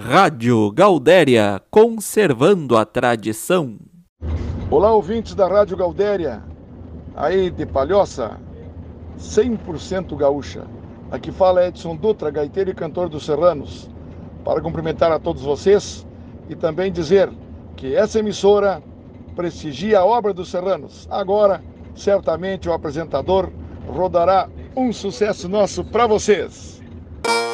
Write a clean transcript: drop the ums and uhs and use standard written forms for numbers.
Rádio Gaudéria, conservando a tradição. Olá, ouvintes da Rádio Gaudéria, aí de Palhoça, 100% gaúcha. Aqui fala Edson Dutra, gaiteiro e cantor dos Serranos, para cumprimentar a todos vocês e também dizer que essa emissora prestigia a obra dos Serranos. Agora, certamente o apresentador rodará um sucesso nosso para vocês.